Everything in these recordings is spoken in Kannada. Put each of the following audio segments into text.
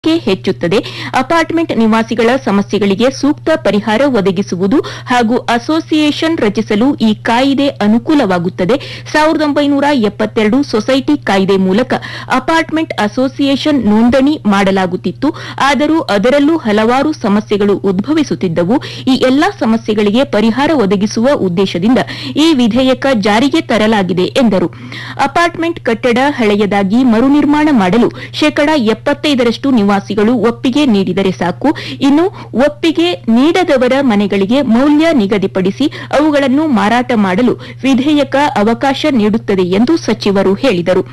ಹೆಚ್ಚುತ್ತದೆ. ಅಪಾರ್ಟ್ಮೆಂಟ್ ನಿವಾಸಿಗಳ ಸಮಸ್ಯೆಗಳಿಗೆ ಸೂಕ್ತ ಪರಿಹಾರ ಒದಗಿಸುವುದು ಹಾಗೂ ಅಸೋಸಿಯೇಷನ್ ರಚಿಸಲು ಈ ಕಾಯಿದೆ ಅನುಕೂಲವಾಗುತ್ತದೆ. 1972 ಸೊಸೈಟಿ ಕಾಯ್ದೆ ಮೂಲಕ ಅಪಾರ್ಟ್ಮೆಂಟ್ ಅಸೋಸಿಯೇಷನ್ ನೋಂದಣಿ ಮಾಡಲಾಗುತ್ತಿತ್ತು. ಆದರೂ ಅದರಲ್ಲೂ ಹಲವಾರು ಸಮಸ್ಯೆಗಳು ಉದ್ಭವಿಸುತ್ತಿದ್ದವು. ಈ ಎಲ್ಲಾ ಸಮಸ್ಯೆಗಳಿಗೆ ಪರಿಹಾರ ಒದಗಿಸುವ ಉದ್ದೇಶದಿಂದ ಈ ವಿಧೇಯಕ ಜಾರಿಗೆ ತರಲಾಗಿದೆ ಎಂದರು. ಅಪಾರ್ಟ್ಮೆಂಟ್ ಕಟ್ಟಡ ಹಳೆಯದಾಗಿ ಮರುನಿರ್ಮಾಣ ಮಾಡಲು 75% ನಿವಾಸಿಗಳು ಒಪ್ಪಿಗೆ ನೀಡಿದರೆ ಸಾಕು. ಇನ್ನು ಒಪ್ಪಿಗೆ ನೀಡದವರ ಮನೆಗಳಿಗೆ ಮೌಲ್ಯ ನಿಗದಿಪಡಿಸಿ ಅವುಗಳನ್ನು ಮಾರಾಟ ಮಾಡಲು ವಿಧೇಯಕ ಅವಕಾಶ ನೀಡುತ್ತದೆ ಎಂದು ಸಚಿವರು ಹೇಳಿದರು.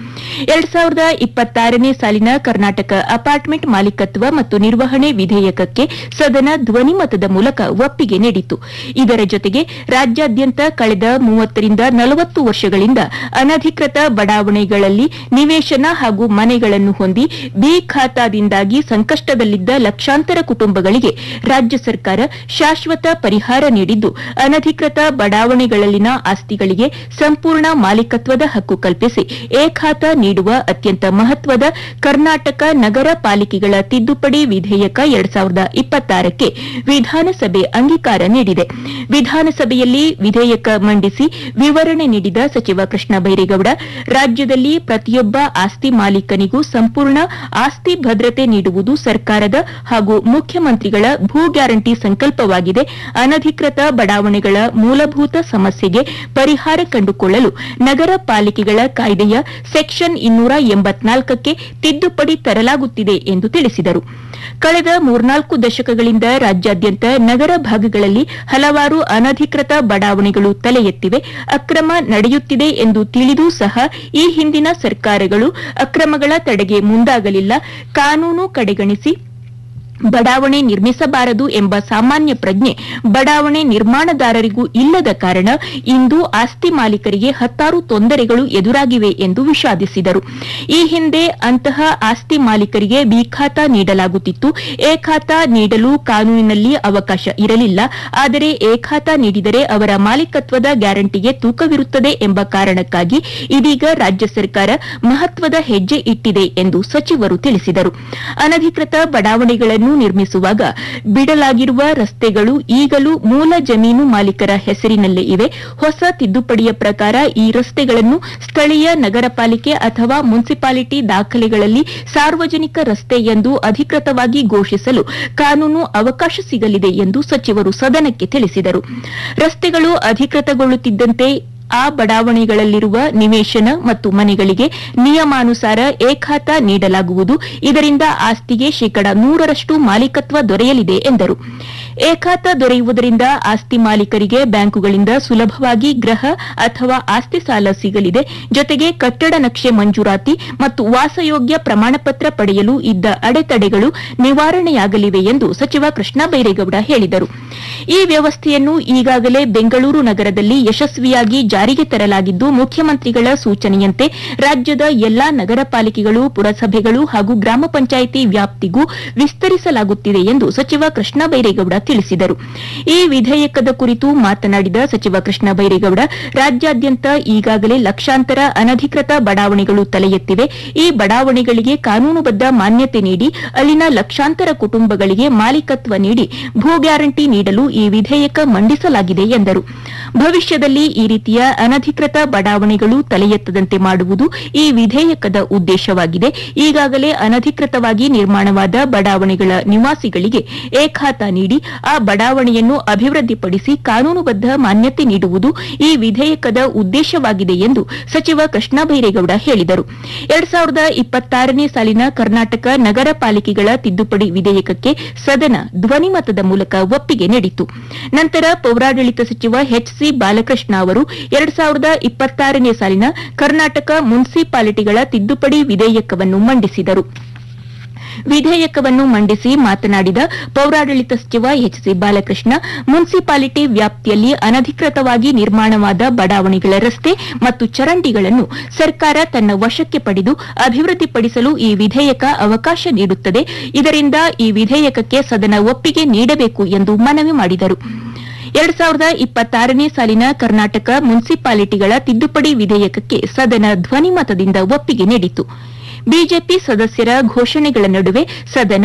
2026ನೇ ಸಾಲಿನ ಕರ್ನಾಟಕ ಅಪಾರ್ಟ್ಮೆಂಟ್ ಮಾಲೀಕತ್ವ ಮತ್ತು ನಿರ್ವಹಣೆ ವಿಧೇಯಕಕ್ಕೆ ಸದನ ಧ್ವನಿಮತದ ಮೂಲಕ ಒಪ್ಪಿಗೆ ನೀಡಿತು. ಇದರ ಜೊತೆಗೆ ರಾಜ್ಯಾದ್ಯಂತ ಕಳೆದ 30 ರಿಂದ 40 ವರ್ಷಗಳಿಂದ ಅನಧಿಕೃತ ಬಡಾವಣೆಗಳಲ್ಲಿ ನಿವೇಶನ ಹಾಗೂ ಮನೆಗಳನ್ನು ಹೊಂದಿ ಬಿ ಖಾತಾದಿಂದಾಗಿ ಸಂಕಷ್ಟದಲ್ಲಿದ್ದ ಲಕ್ಷಾಂತರ ಕುಟುಂಬಗಳಿಗೆ ರಾಜ್ಯ ಸರ್ಕಾರ ಶಾಶ್ವತ ಪರಿಹಾರ ನೀಡಿದ್ದು, ಅನಧಿಕೃತ ಬಡಾವಣೆಗಳಲ್ಲಿನ ಆಸ್ತಿಗಳಿಗೆ ಸಂಪೂರ್ಣ ಮಾಲೀಕತ್ವದ ಹಕ್ಕು ಕಲ್ಪಿಸಿ ಎ ಖಾತಾ ನೀಡುವ ಅತ್ಯಂತ ಮಹತ್ವದ ಕರ್ನಾಟಕ ನಗರ ಪಾಲಿಕೆಗಳ ತಿದ್ದುಪಡಿ ವಿಧೇಯಕ 2026ಕ್ಕೆ ವಿಧಾನಸಭೆ ಅಂಗೀಕಾರ ನೀಡಿದೆ. ವಿಧಾನಸಭೆಯಲ್ಲಿ ವಿಧೇಯಕ ಮಂಡಿಸಿ ವಿವರಣೆ ನೀಡಿದ ಸಚಿವ ಕೃಷ್ಣ ಬೈರೇಗೌಡ, ರಾಜ್ಯದಲ್ಲಿ ಪ್ರತಿಯೊಬ್ಬ ಆಸ್ತಿ ಮಾಲೀಕನಿಗೂ ಸಂಪೂರ್ಣ ಆಸ್ತಿ ಭದ್ರತೆ ನೀಡುವುದು ಸರ್ಕಾರದ ಹಾಗೂ ಮುಖ್ಯಮಂತ್ರಿಗಳ ಭೂ ಗ್ಯಾರಂಟಿ ಸಂಕಲ್ಪವಾಗಿದೆ. ಅನಧಿಕೃತ ಬಡಾವಣೆಗಳ ಮೂಲಭೂತ ಸಮಸ್ಯೆಗೆ ಪರಿಹಾರ ಕಂಡುಕೊಳ್ಳಲು ನಗರ ಪಾಲಿಕೆಗಳ ಕಾಯ್ದೆಯ ಸೆಕ್ಷನ್ 284ಕ್ಕೆ ತಿದ್ದುಪಡಿ ತರಲಾಗುತ್ತಿದೆ ಎಂದು ತಿಳಿಸಿದರು. ಕಳೆದ 3-4 ದಶಕಗಳಿಂದ ರಾಜ್ಯಾದ್ಯಂತ ನಗರ ಭಾಗಗಳಲ್ಲಿ ಹಲವಾರು ಅನಧಿಕೃತ ಬಡಾವಣೆಗಳು ತಲೆ ಎತ್ತಿವೆ. ಅಕ್ರಮ ನಡೆಯುತ್ತಿದೆ ಎಂದು ತಿಳಿದೂ ಸಹ ಈ ಹಿಂದಿನ ಸರ್ಕಾರಗಳು ಅಕ್ರಮಗಳ ತಡೆಗೆ ಮುಂದಾಗಲಿಲ್ಲ. ಕಾನೂನು ಕಡೆಗಣಿಸಿ ಬಡಾವಣೆ ನಿರ್ಮಿಸಬಾರದು ಎಂಬ ಸಾಮಾನ್ಯ ಪ್ರಜ್ಞೆ ಬಡಾವಣೆ ನಿರ್ಮಾಣದಾರರಿಗೂ ಇಲ್ಲದ ಕಾರಣ ಇಂದು ಆಸ್ತಿ ಮಾಲೀಕರಿಗೆ ಹತ್ತಾರು ತೊಂದರೆಗಳು ಎದುರಾಗಿವೆ ಎಂದು ವಿಷಾದಿಸಿದರು. ಈ ಹಿಂದೆ ಅಂತಹ ಆಸ್ತಿ ಮಾಲೀಕರಿಗೆ ಬಿ ಖಾತಾ ನೀಡಲಾಗುತ್ತಿತ್ತು. ಎ ಖಾತಾ ನೀಡಲು ಕಾನೂನಿನಲ್ಲಿ ಅವಕಾಶ ಇರಲಿಲ್ಲ. ಆದರೆ ಎ ಖಾತಾ ನೀಡಿದರೆ ಅವರ ಮಾಲೀಕತ್ವದ ಗ್ಯಾರಂಟಿಗೆ ತೂಕವಿರುತ್ತದೆ ಎಂಬ ಕಾರಣಕ್ಕಾಗಿ ಇದೀಗ ರಾಜ್ಯ ಸರ್ಕಾರ ಮಹತ್ವದ ಹೆಜ್ಜೆ ಇಟ್ಟಿದೆ ಎಂದು ಸಚಿವರು ತಿಳಿಸಿದರು. ಅನಧಿಕೃತ ಬಡಾವಣೆಗಳನ್ನು ನಿರ್ಮಿಸುವಾಗ ಬಿಡಲಾಗಿರುವ ರಸ್ತೆಗಳು ಈಗಲೂ ಮೂಲ ಜಮೀನು ಮಾಲೀಕರ ಹೆಸರಿನಲ್ಲೇ ಇವೆ. ಹೊಸ ತಿದ್ದುಪಡಿಯ ಪ್ರಕಾರ ಈ ರಸ್ತೆಗಳನ್ನು ಸ್ಥಳೀಯ ನಗರ ಪಾಲಿಕೆ ಅಥವಾ ಮುನ್ಸಿಪಾಲಿಟಿ ದಾಖಲೆಗಳಲ್ಲಿ ಸಾರ್ವಜನಿಕ ರಸ್ತೆ ಎಂದು ಅಧಿಕೃತವಾಗಿ ಘೋಷಿಸಲು ಕಾನೂನು ಅವಕಾಶ ಸಿಗಲಿದೆ ಎಂದು ಸಚಿವರು ಸದನಕ್ಕೆ ತಿಳಿಸಿದರು. ರಸ್ತೆಗಳು ಅಧಿಕೃತಗೊಳ್ಳುತ್ತಿದ್ದಂತೆ ಆ ಬಡಾವಣೆಗಳಲ್ಲಿರುವ ನಿವೇಶನ ಮತ್ತು ಮನೆಗಳಿಗೆ ನಿಯಮಾನುಸಾರ ಎ ಖಾತಾ ನೀಡಲಾಗುವುದು. ಇದರಿಂದ ಆಸ್ತಿಗೆ 100% ಮಾಲೀಕತ್ವ ದೊರೆಯಲಿದೆ ಎಂದರು. ಎ ಖಾತಾ ದೊರೆಯುವುದರಿಂದ ಆಸ್ತಿ ಮಾಲೀಕರಿಗೆ ಬ್ಯಾಂಕುಗಳಿಂದ ಸುಲಭವಾಗಿ ಗೃಹ ಅಥವಾ ಆಸ್ತಿ ಸಾಲ ಸಿಗಲಿದೆ. ಜೊತೆಗೆ ಕಟ್ಟಡ ನಕ್ಷೆ ಮಂಜೂರಾತಿ ಮತ್ತು ವಾಸಯೋಗ್ಯ ಪ್ರಮಾಣಪತ್ರ ಪಡೆಯಲು ಇದ್ದ ಅಡೆತಡೆಗಳು ನಿವಾರಣೆಯಾಗಲಿವೆ ಎಂದು ಸಚಿವ ಕೃಷ್ಣ ಬೈರೇಗೌಡ ಹೇಳಿದರು. ಈ ವ್ಯವಸ್ಥೆಯನ್ನು ಈಗಾಗಲೇ ಬೆಂಗಳೂರು ನಗರದಲ್ಲಿ ಯಶಸ್ವಿಯಾಗಿ ಜಾರಿಗೆ ತರಲಾಗಿದ್ದು, ಮುಖ್ಯಮಂತ್ರಿಗಳ ಸೂಚನೆಯಂತೆ ರಾಜ್ಯದ ಎಲ್ಲಾ ನಗರ ಪಾಲಿಕೆಗಳು, ಪುರಸಭೆಗಳು ಹಾಗೂ ಗ್ರಾಮ ಪಂಚಾಯಿತಿ ವ್ಯಾಪ್ತಿಗೂ ವಿಸ್ತರಿಸಲಾಗುತ್ತಿದೆ ಎಂದು ಸಚಿವ ಕೃಷ್ಣ ಬೈರೇಗೌಡ ತಿಳಿಸಿದರು. ಈ ವಿಧೇಯಕದ ಕುರಿತು ಮಾತನಾಡಿದ ಸಚಿವ ಕೃಷ್ಣ ಬೈರೇಗೌಡ, ರಾಜ್ಯಾದ್ಯಂತ ಈಗಾಗಲೇ ಲಕ್ಷಾಂತರ ಅನಧಿಕೃತ ಬಡಾವಣೆಗಳು ತಲೆ ಎತ್ತಿವೆ. ಈ ಬಡಾವಣೆಗಳಿಗೆ ಕಾನೂನುಬದ್ಧ ಮಾನ್ಯತೆ ನೀಡಿ ಅಲ್ಲಿನ ಲಕ್ಷಾಂತರ ಕುಟುಂಬಗಳಿಗೆ ಮಾಲೀಕತ್ವ ನೀಡಿ ಭೂ ಗ್ಯಾರಂಟಿ ನೀಡಲು ಈ ವಿಧೇಯಕ ಮಂಡಿಸಲಾಗಿದೆ ಎಂದರು. ಭವಿಷ್ಯದಲ್ಲಿ ಈ ರೀತಿಯ ಅನಧಿಕೃತ ಬಡಾವಣೆಗಳು ತಲೆ ಎತ್ತದಂತೆ ಮಾಡುವುದು ಈ ವಿಧೇಯಕದ ಉದ್ದೇಶವಾಗಿದೆ. ಈಗಾಗಲೇ ಅನಧಿಕೃತವಾಗಿ ನಿರ್ಮಾಣವಾದ ಬಡಾವಣೆಗಳ ನಿವಾಸಿಗಳಿಗೆ ಎ ಖಾತಾ ನೀಡಿ ಆ ಬಡಾವಣೆಯನ್ನು ಅಭಿವೃದ್ಧಿಪಡಿಸಿ ಕಾನೂನುಬದ್ಧ ಮಾನ್ಯತೆ ನೀಡುವುದು ಈ ವಿಧೇಯಕದ ಉದ್ದೇಶವಾಗಿದೆ ಎಂದು ಸಚಿವ ಕೃಷ್ಣ ಬೈರೇಗೌಡ ಹೇಳಿದರು. 2026ನೇ ಸಾಲಿನ ಕರ್ನಾಟಕ ನಗರ ಪಾಲಿಕೆಗಳ ತಿದ್ದುಪಡಿ ವಿಧೇಯಕಕ್ಕೆ ಸದನ ಧ್ವನಿಮತದ ಮೂಲಕ ಒಪ್ಪಿಗೆ ನೀಡಿತು. ನಂತರ ಪೌರಾಡಳಿತ ಸಚಿವ ಎಚ್.ಸಿ. ಬಾಲಕೃಷ್ಣ ಅವರು 2026ನೇ ಸಾಲಿನ ಕರ್ನಾಟಕ ಮುನ್ಸಿಪಾಲಿಟಿಗಳ ತಿದ್ದುಪಡಿ ವಿಧೇಯಕವನ್ನು ಮಂಡಿಸಿದರು. ವಿಧೇಯಕವನ್ನು ಮಂಡಿಸಿ ಮಾತನಾಡಿದ ಪೌರಾಡಳಿತ ಸಚಿವ ಎಚ್.ಸಿ. ಬಾಲಕೃಷ್ಣ, ಮುನ್ಸಿಪಾಲಿಟಿ ವ್ಯಾಪ್ತಿಯಲ್ಲಿ ಅನಧಿಕೃತವಾಗಿ ನಿರ್ಮಾಣವಾದ ಬಡಾವಣೆಗಳ ರಸ್ತೆ ಮತ್ತು ಚರಂಡಿಗಳನ್ನು ಸರ್ಕಾರ ತನ್ನ ವಶಕ್ಕೆ ಪಡೆದು ಅಭಿವೃದ್ಧಿಪಡಿಸಲು ಈ ವಿಧೇಯಕ ಅವಕಾಶ ನೀಡುತ್ತದೆ. ಇದರಿಂದ ಈ ವಿಧೇಯಕಕ್ಕೆ ಸದನ ಒಪ್ಪಿಗೆ ನೀಡಬೇಕು ಎಂದು ಮನವಿ ಮಾಡಿದರು. 2026ನೇ ಸಾಲಿನ ಕರ್ನಾಟಕ ಮುನ್ಸಿಪಾಲಿಟಿಗಳ ತಿದ್ದುಪಡಿ ವಿಧೇಯಕಕ್ಕೆ ಸದನ ಧ್ವನಿಮತದಿಂದ ಒಪ್ಪಿಗೆ ನೀಡಿತು. ಬಿಜೆಪಿ ಸದಸ್ಯರ ಘೋಷಣೆಗಳ ನಡುವೆ ಸದನ